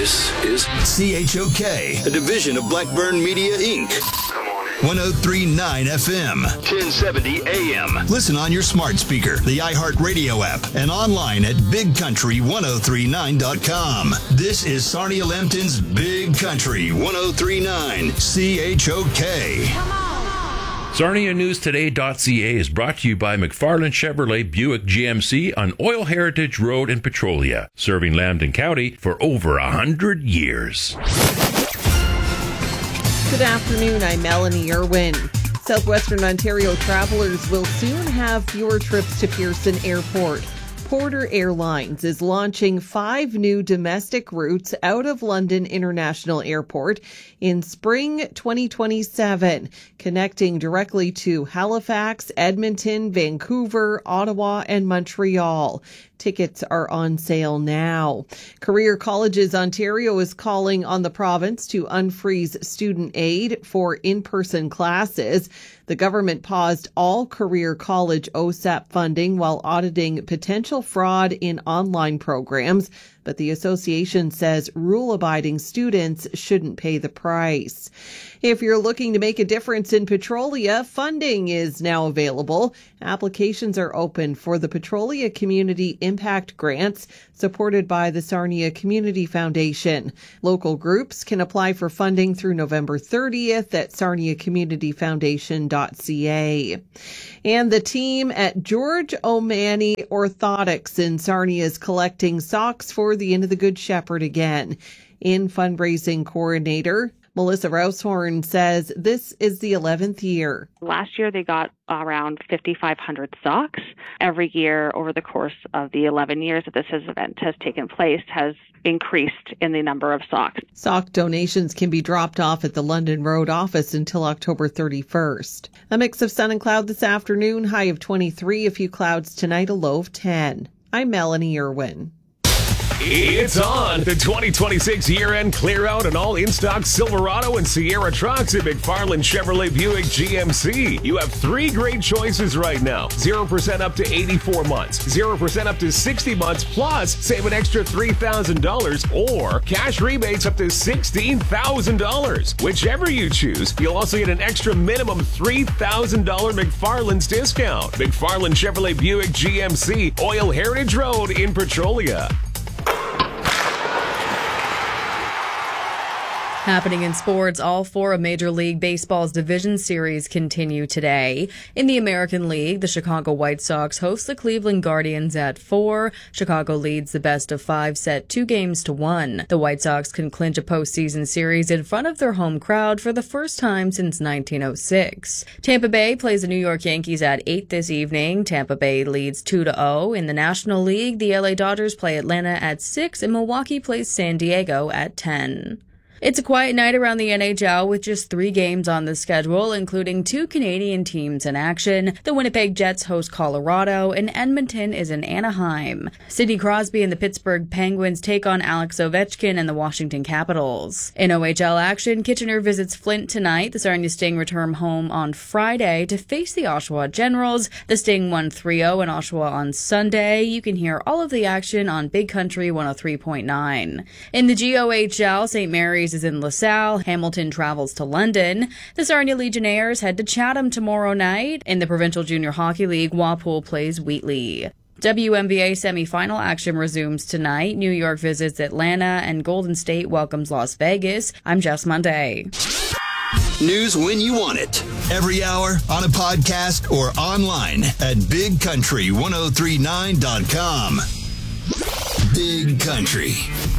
This is CHOK, a division of Blackburn Media, Inc. 103.9 FM, 1070 AM. Listen on your smart speaker, the iHeartRadio app, and online at BigCountry1039.com. This is Sarnia Lambton's Big Country 103.9 CHOK. Come on. SarniaNewsToday.ca is brought to you by McFarland Chevrolet Buick GMC on Oil Heritage Road in Petrolia, serving Lambton County for over 100 years. Good afternoon, I'm Melanie Irwin. Southwestern Ontario travelers will soon have fewer trips to Pearson Airport. Porter Airlines is launching 5 new domestic routes out of London International Airport in spring 2027, connecting directly to Halifax, Edmonton, Vancouver, Ottawa, and Montreal. Tickets are on sale now. Career Colleges Ontario is calling on the province to unfreeze student aid for in-person classes. The government paused all career college OSAP funding while auditing potential fraud in online programs, but the association says rule-abiding students shouldn't pay the price. If you're looking to make a difference in Petrolia, funding is now available. Applications are open for the Petrolia Community Impact Grants, supported by the Sarnia Community Foundation. Local groups can apply for funding through November 30th at sarniacommunityfoundation.ca. And the team at George O'Mahony Orthotics in Sarnia is collecting socks for the End of the Good Shepherd again. In fundraising coordinator Melissa Rousehorn says this is the 11th year. Last year, they got around 5,500 socks. Every year over the course of the 11 years that this event has taken place has increased in the number of socks. Sock donations can be dropped off at the London Road office until October 31st. A mix of sun and cloud this afternoon, high of 23, a few clouds tonight, a low of 10. I'm Melanie Irwin. It's on! The 2026 year-end clear-out and all in-stock Silverado and Sierra trucks at McFarland Chevrolet Buick GMC. You have 3 great choices right now. 0% up to 84 months, 0% up to 60 months, plus save an extra $3,000 or cash rebates up to $16,000. Whichever you choose, you'll also get an extra minimum $3,000 McFarland's discount. McFarland Chevrolet Buick GMC, Oil Heritage Road in Petrolia. Happening in sports, all 4 of Major League Baseball's division series continue today. In the American League, the Chicago White Sox host the Cleveland Guardians at 4. Chicago leads the best of 5 set 2-1. The White Sox can clinch a postseason series in front of their home crowd for the first time since 1906. Tampa Bay plays the New York Yankees at 8 this evening. Tampa Bay leads 2-0. In the National League, the LA Dodgers play Atlanta at 6 and Milwaukee plays San Diego at 10. It's a quiet night around the NHL with just 3 games on the schedule, including 2 Canadian teams in action. The Winnipeg Jets host Colorado, and Edmonton is in Anaheim. Sidney Crosby and the Pittsburgh Penguins take on Alex Ovechkin and the Washington Capitals. In OHL action, Kitchener visits Flint tonight. The Sarnia Sting return home on Friday to face the Oshawa Generals. The Sting won 3-0 in Oshawa on Sunday. You can hear all of the action on Big Country 103.9. In the GOHL, St. Mary's is in LaSalle. Hamilton travels to London. The Sarnia Legionnaires head to Chatham tomorrow night. In the Provincial Junior Hockey League, Walpole plays Wheatley. WNBA semifinal action resumes tonight. New York visits Atlanta and Golden State welcomes Las Vegas. I'm Jess Monday. News when you want it. Every hour on a podcast or online at BigCountry1039.com. Big Country